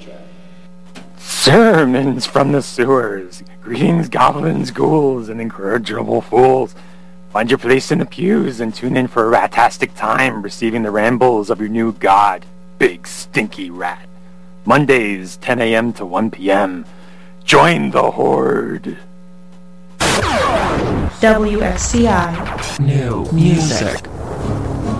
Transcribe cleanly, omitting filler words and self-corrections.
Sermons from the sewers. Greetings, goblins, ghouls, and incorrigible fools. Find your place in the pews and tune in for a ratastic time receiving the rambles of your new god, Big Stinky Rat. Mondays, 10 a.m. to 1 p.m. Join the Horde. WFCI. New music.